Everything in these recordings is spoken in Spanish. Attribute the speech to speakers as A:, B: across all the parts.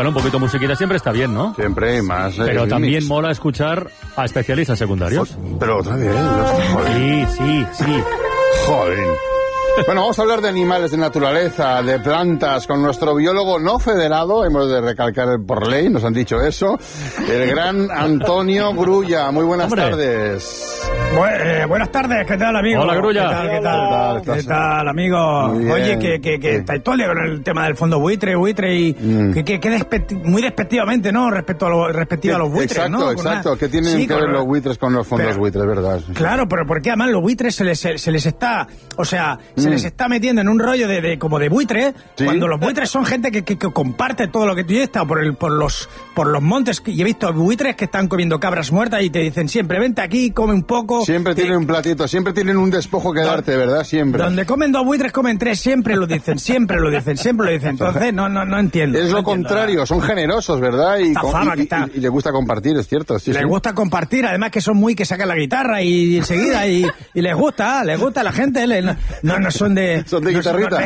A: Bueno, un poquito de musiquita siempre está bien, ¿no?
B: Siempre hay más.
A: Pero también mola escuchar a especialistas secundarios.
B: Pero otra vez.
A: Sí.
B: Joder. Bueno, vamos a hablar de animales, de naturaleza, de plantas, con nuestro biólogo no federado, hemos de recalcar por ley, nos han dicho eso, el gran Antonio Grulla. Muy buenas tardes.
C: Buenas tardes, ¿qué tal, amigo?
A: Hola, Grulla.
C: ¿Qué tal, amigo? Oye, que estáis todo el día con el tema del fondo buitre y muy despectivamente, ¿no? Respecto a los buitres,
B: exacto,
C: ¿no?
B: Exacto, ¿qué tienen que ver los buitres con los fondos buitres, verdad?
C: Claro, pero porque además los buitres se les está, o sea, se les está metiendo en un rollo como de buitre, ¿sí? Cuando los buitres son gente que comparte todo lo que tú. Yo he estado por los montes y he visto buitres que están comiendo cabras muertas y te dicen siempre, vente aquí, come un poco.
B: Siempre tienen un platito, siempre tienen un despojo que darte, ¿verdad? Siempre.
C: Donde comen 2 buitres, comen 3, siempre lo dicen. Entonces, no entiendo.
B: Es lo contrario, son generosos, ¿verdad? Y les gusta compartir, es cierto. Sí,
C: les gusta compartir, además que son muy que sacan la guitarra y enseguida y les gusta a la gente. No son de
B: guitarrita.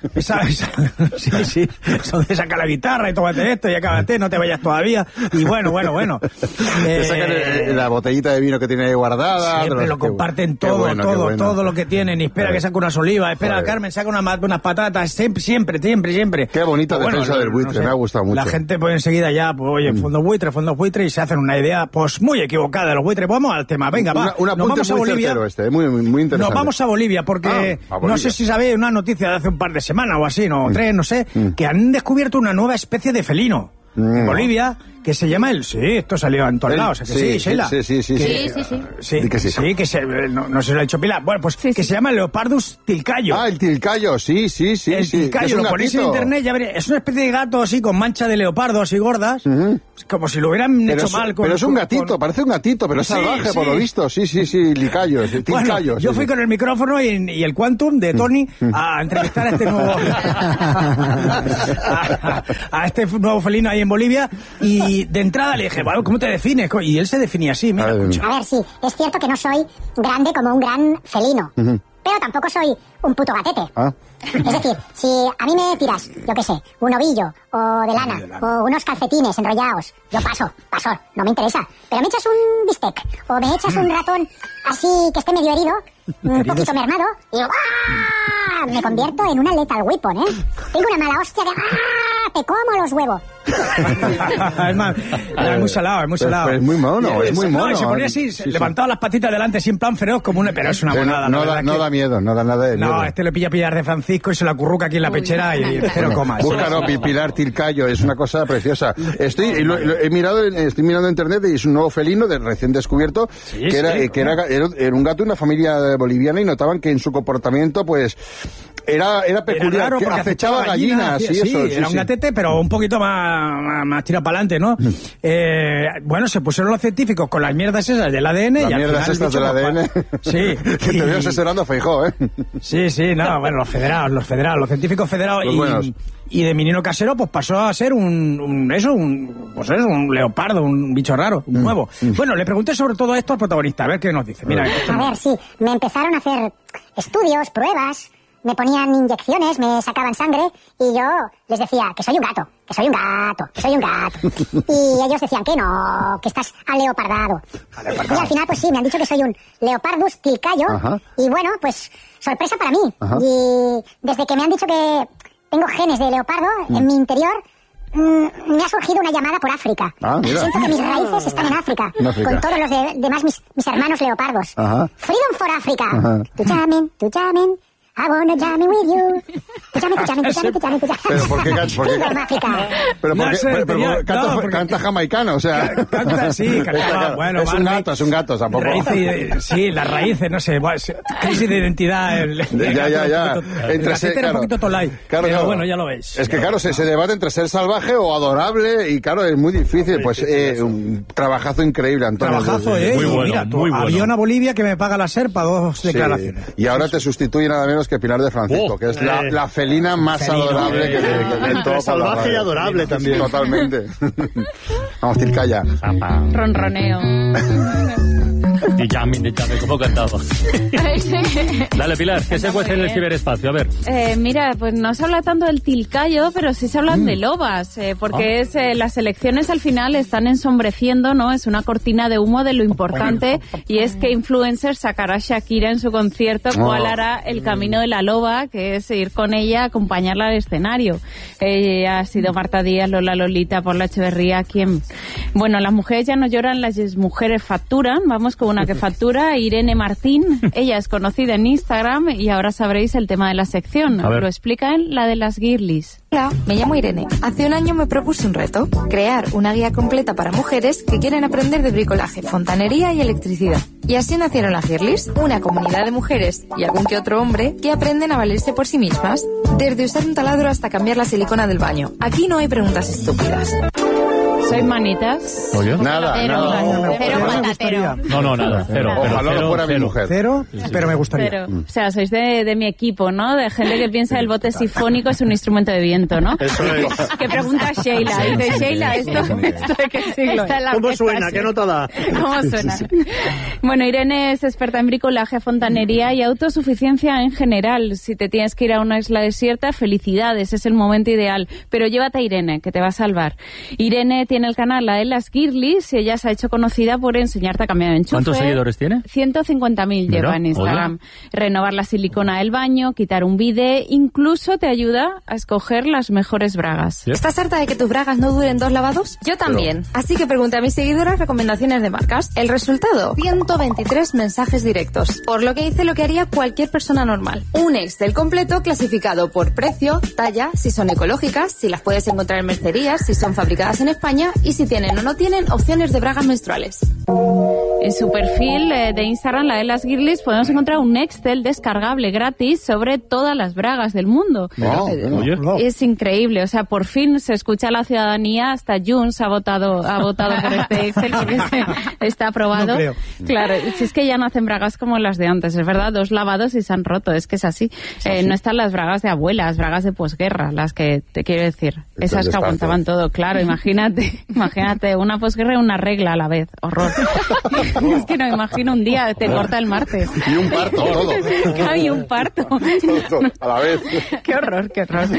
C: Sí, son de sacar la guitarra y tómate esto y acábate, no te vayas todavía. Y bueno.
B: Te sacan la botellita de vino que tiene ahí guardada.
C: Siempre lo comparten todo lo que tienen. Y espera que saque unas olivas, espera Carmen, saca unas patatas, siempre.
B: Qué bonita defensa del buitre, me ha gustado mucho.
C: La gente pues enseguida ya, pues oye, fondos buitre y se hacen una idea pues muy equivocada de los buitres. Vamos al tema, venga, va.
B: Nos vamos a Bolivia. Muy interesante.
C: Nos vamos a Bolivia porque no sé si sabéis una noticia de hace un par de semanas o así, no, 3, no sé, que han descubierto una nueva especie de felino en Bolivia que se llama esto salió en todos lados, sí, Sheila.
B: Sí,
C: no se lo ha dicho Pilar. Bueno, pues que se llama Leopardus tilcayo.
B: Ah, el tilcayo, sí.
C: El tilcayo, lo ponéis en internet, ya veréis, es una especie de gato así con mancha de leopardo así gordas, como si lo hubieran hecho mal.
B: Pero es un gatito, parece un gatito, pero es salvaje por lo visto. Sí, tilcayo.
C: Bueno, yo fui con el micrófono y el Quantum de Tony a entrevistar a este nuevo a este nuevo felino ahí en Bolivia y de entrada le dije, bueno, ¿cómo te defines? Y él se definía así, mira.
D: A ver, sí, es cierto que no soy grande como un gran felino, pero tampoco soy un puto gatete. Es decir, si a mí me tiras, yo qué sé, un ovillo o de lana o unos calcetines enrollados, yo paso, no me interesa. Pero me echas un bistec o me echas un ratón así que esté medio herido, un poquito mermado, y digo, ¡ah! Me convierto en una lethal weapon, ¿eh? Tengo una mala hostia de ¡ah! Te como los huevos.
C: Es muy salado.
B: Pero es muy mono,
C: No, y se ponía así, levantaba las patitas delante, así en plan feroz, como pero es una monada.
B: No da miedo, no da nada de miedo.
C: No, este lo pilla Pilar de Francisco y se la acurruca aquí en la pechera y cero comas.
B: Búscalo, Pilar Tilcayo, es una cosa preciosa. Estoy mirando en internet y es un nuevo felino recién descubierto, que era un gato de una familia boliviana y notaban que en su comportamiento, pues, era peculiar,
C: raro,
B: que acechaba gallinas.
C: Era un gatete, pero un poquito más tirado para adelante, ¿no? Bueno, se pusieron los científicos con las mierdas esas del ADN.
B: Las mierdas estas del ADN.
C: Sí.
B: Que te veo asesorando a Feijóo, ¿eh?
C: Sí, bueno, los científicos federados. Y de menino casero, pues pasó a ser un leopardo, un bicho raro, un nuevo. Bueno, le pregunté sobre todo esto al protagonista, a ver qué nos dice. Mira,
D: a ver, sí, me empezaron a hacer estudios, pruebas, me ponían inyecciones, me sacaban sangre, y yo les decía que soy un gato. Y ellos decían que no, que estás aleopardado. Y al final, pues sí, me han dicho que soy un Leopardus tilcayo. Y bueno, pues sorpresa para mí. Y desde que me han dicho que tengo genes de leopardo en mi interior, me ha surgido una llamada por África. Siento que mis raíces están en África. Con todos los demás mis hermanos leopardos. Freedom for Africa. Tu jamming. I wanna jam with you. Tu jamming.
B: Pero ¿por qué canta jamaicano? O sea,
C: canta. Bueno,
B: es un gato, tampoco.
C: Sí, las raíces, no sé, crisis de identidad.
B: Ya.
C: Era un poquito tolai. Pero bueno, ya lo veis.
B: Es que claro, se debate entre ser salvaje o adorable y claro, es muy difícil. Pues un trabajazo increíble, Antonio.
C: Trabajazo,
A: muy bueno,
C: mira,
A: muy bueno.
C: Avión a Bolivia que me paga la SERPA 2 declaraciones.
B: Y ahora te sustituye nada menos que Pilar de Francisco, que es la felina más adorable que de todo.
E: Salvaje y adorable también.
B: Sí, totalmente. Vamos, Tilcaya.
F: Ronroneo.
A: ¿cómo cantaba? Dale, Pilar, ¿qué se cuece en el ciberespacio? A ver.
E: Mira, pues no se habla tanto del tilcayo, pero sí se hablan de lobas, porque las elecciones al final están ensombreciendo, ¿no? Es una cortina de humo de lo importante, y es que influencer sacará Shakira en su concierto, cuál hará el camino de la loba, que es ir con ella, acompañarla al escenario. Ha sido Marta Díaz, Lola Lolita, Paula Echeverría, ¿quién? Bueno, las mujeres ya no lloran, las mujeres facturan. Vamos con una que factura, Irene Martín. Ella es conocida en Instagram y ahora sabréis el tema de la sección. Lo explica en la de las girlies.
F: Hola, me llamo Irene. Hace un año me propuse un reto, crear una guía completa para mujeres que quieren aprender de bricolaje, fontanería y electricidad. Y así nacieron las girlies, una comunidad de mujeres y algún que otro hombre que aprenden a valerse por sí mismas, desde usar un taladro hasta cambiar la silicona del baño. Aquí no hay preguntas estúpidas.
E: ¿Sois manitas?
A: ¿Oye?
B: Nada.
E: Cero patatero.
A: No, nada. Cero.
B: Ojalá no fuera mi mujer.
C: Cero, pero me gustaría.
E: Pero, o sea, sois de mi equipo, ¿no? De gente que piensa que el bote sifónico es un instrumento de viento, ¿no?
A: Eso es.
E: Que pregunta Sheila. Y dice, Sheila, ¿esto de qué siglo es?
A: ¿Cómo suena? ¿Qué nota da?
E: ¿Cómo suena? Bueno, Irene es experta en bricolaje, fontanería y autosuficiencia en general. Si te tienes que ir a una isla desierta, felicidades, es el momento ideal. Pero llévate a Irene, que te va a salvar. Irene tiene el canal La de las Girlies y ella se ha hecho conocida por enseñarte a cambiar de enchufe.
A: ¿Cuántos seguidores tiene?
E: 150.000 lleva en Instagram. Hola. Renovar la silicona del baño, quitar un bidé, incluso te ayuda a escoger las mejores bragas.
F: ¿Sí? ¿Estás harta de que tus bragas no duren 2 lavados? Yo también. Así que pregunté a mis seguidoras recomendaciones de marcas. El resultado, 123 mensajes directos. Por lo que hice lo que haría cualquier persona normal. Un Excel completo clasificado por precio, talla, si son ecológicas, si las puedes encontrar en mercerías, si son fabricadas en España y si tienen o no tienen opciones de bragas menstruales.
E: En su perfil de Instagram, La de las Girlies, podemos encontrar un Excel descargable gratis sobre todas las bragas del mundo. Es increíble, o sea, por fin se escucha a la ciudadanía, hasta Junts ha votado por este Excel porque está aprobado.
C: No creo.
E: Claro, si es que ya no hacen bragas como las de antes, es verdad, 2 lavados y se han roto, es que es así. No están las bragas de abuelas, bragas de posguerra, las que te quiero decir, esas que aguantaban todo, claro, imagínate, una posguerra y una regla a la vez, horror. Es que no me imagino un día, te corta el martes.
B: Y un parto, todo.
E: Y un parto.
B: Todo, a la vez.
E: Qué horror.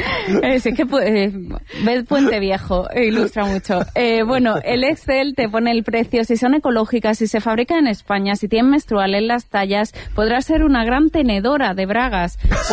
E: Sí que ved Puente Viejo, ilustra mucho. Bueno, el Excel te pone el precio, si son ecológicas, si se fabrican en España, si tienen menstrual en las tallas, podrás ser una gran tenedora de bragas.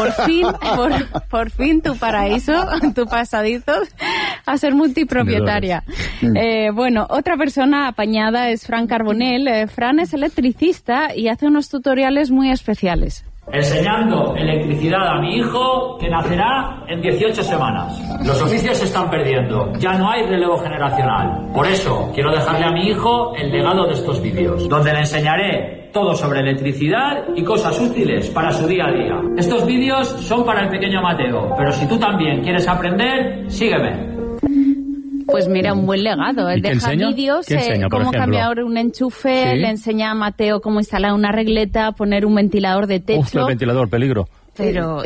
E: Por fin tu paraíso, tu pasadito a ser multipropietaria. Bueno, otra persona apañada es Fran Carbonell. Fran es electricista y hace unos tutoriales muy especiales.
G: Enseñando electricidad a mi hijo, que nacerá en 18 semanas. Los oficios se están perdiendo, ya no hay relevo generacional. Por eso, quiero dejarle a mi hijo el legado de estos vídeos, donde le enseñaré todo sobre electricidad y cosas útiles para su día a día. Estos vídeos son para el pequeño Mateo, pero si tú también quieres aprender, sígueme.
E: Pues mira, un buen legado. Él deja vídeos, cómo cambiar un enchufe, ¿sí? Le enseña a Mateo cómo instalar una regleta, poner un ventilador de techo.
A: Hostia, el ventilador, peligro.
E: Pero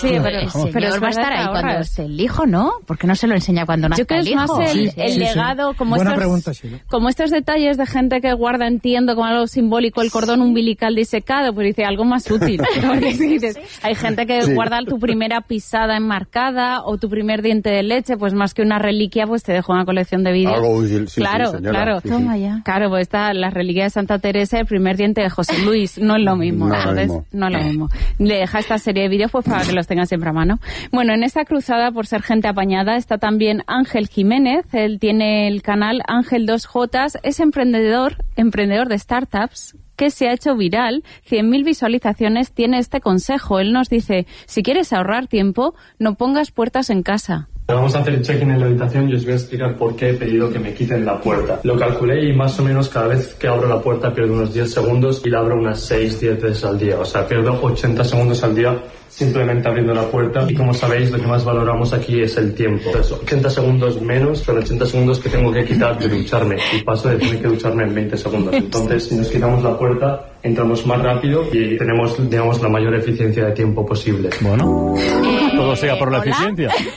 E: pero
H: va a estar ahí cuando esté el hijo, ¿no? ¿Por qué no se lo enseña cuando nazca el hijo?
E: Yo creo que es más el legado, como estos detalles de gente que guarda, entiendo, como algo simbólico, el cordón umbilical disecado, pues dice algo más útil. Porque si dices, hay gente que guarda tu primera pisada enmarcada o tu primer diente de leche, pues más que una reliquia, pues te dejo una colección de vídeos.
B: Algo útil,
E: claro.
B: Toma
E: ya. Claro, pues está la reliquia de Santa Teresa, el primer diente de José Luis, no es lo mismo. No es lo mismo. Le deja esta serie de vídeos pues para que los tengan siempre a mano. Bueno, en esta cruzada por ser gente apañada está también Ángel Jiménez. Él tiene el canal Ángel 2J, es emprendedor de startups que se ha hecho viral, 100.000 visualizaciones, tiene este consejo. Él nos dice, si quieres ahorrar tiempo, no pongas puertas en casa.
I: Vamos a hacer el check-in en la habitación y os voy a explicar por qué he pedido que me quiten la puerta. Lo calculé y más o menos cada vez que abro la puerta pierdo unos 10 segundos y la abro unas 6-10 veces al día. O sea, pierdo 80 segundos al día simplemente abriendo la puerta. Y como sabéis, lo que más valoramos aquí es el tiempo. Entonces, 80 segundos menos son 80 segundos que tengo que quitar de ducharme. Y paso de tener que ducharme en 20 segundos. Entonces, si nos quitamos la puerta, entramos más rápido y tenemos, digamos, la mayor eficiencia de tiempo posible.
A: Bueno, todo sea por la eficiencia.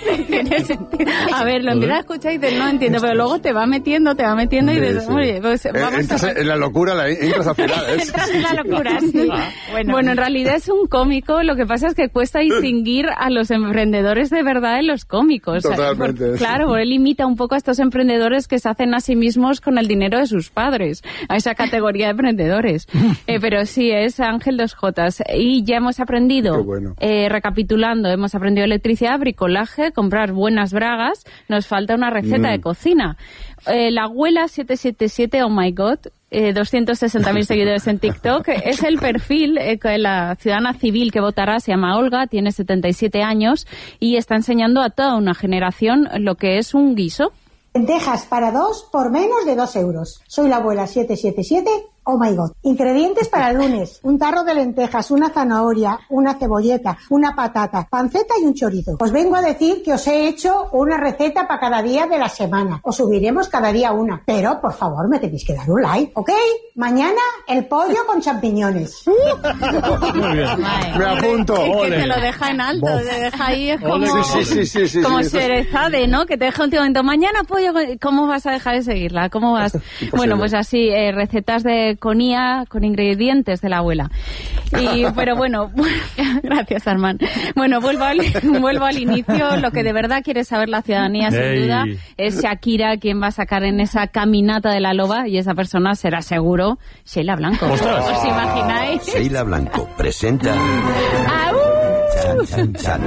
E: A ver, lo empiezas a escuchar y dices, no entiendo, pero luego te va metiendo y dices, oye, pues vamos
B: entras en la locura, entras al final.
E: Entras en la locura, sí. Bueno, en realidad es un cómico, lo que pasa es que cuesta distinguir a los emprendedores de verdad en los cómicos.
B: Totalmente.
E: Claro, él imita un poco a estos emprendedores que se hacen a sí mismos con el dinero de sus padres, a esa categoría de emprendedores. Pero sí, es Ángel 2J. Y ya hemos aprendido, recapitulando, hemos aprendido electricidad, bricolaje, comprar buenas bragas, nos falta una receta de cocina. La abuela 777, oh my god, 260.000 seguidores en TikTok, es el perfil, la ciudadana civil que votará, se llama Olga, tiene 77 años y está enseñando a toda una generación lo que es un guiso.
J: Lentejas para 2 por menos de 2 euros. Soy la abuela 777, oh my god. Ingredientes para el lunes: un tarro de lentejas, una zanahoria, una cebolleta, una patata, panceta y un chorizo. Os vengo a decir que os he hecho una receta para cada día de la semana. Os subiremos cada día una. Pero, por favor, me tenéis que dar un like, ¿ok? Mañana, el pollo con champiñones.
A: Muy bien.
B: Me apunto.
E: Es que te lo deja en alto, te deja ahí, es como,
B: Sí,
E: como Sherezade, ¿no? Que te deja un momento, mañana pollo, ¿cómo vas a dejar de seguirla? ¿Cómo vas? Bueno, pues así, recetas de conía con ingredientes de la abuela. Pero bueno, gracias, Armán. Bueno, vuelvo al inicio. Lo que de verdad quiere saber la ciudadanía, sin duda, es Shakira quien va a sacar en esa caminata de la loba, y esa persona será seguro Sheila Blanco. ¿Os imagináis?
K: Sheila Blanco presenta... Chan, chan, chan.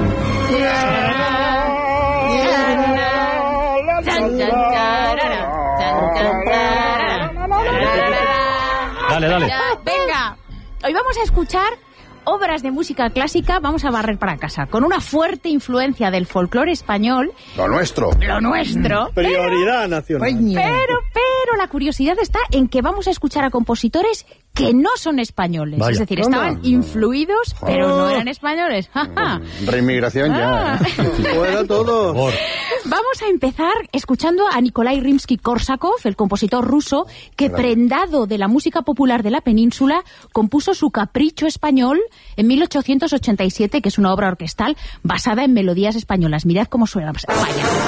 A: Dale.
H: Venga, hoy vamos a escuchar obras de música clásica, vamos a barrer para casa, con una fuerte influencia del folclore español.
B: Lo nuestro.
L: Prioridad nacional.
H: Pero la curiosidad está en que vamos a escuchar a compositores que no son españoles.
A: Vaya.
H: Es decir, estaban influidos, pero no eran españoles.
B: Reinmigración ya.
L: Fuera todo.
H: Vamos a empezar escuchando a Nikolai Rimsky-Korsakov, el compositor ruso, que prendado de la música popular de la península, compuso su Capricho español en 1887, que es una obra orquestal basada en melodías españolas. Mirad cómo suena. Vaya.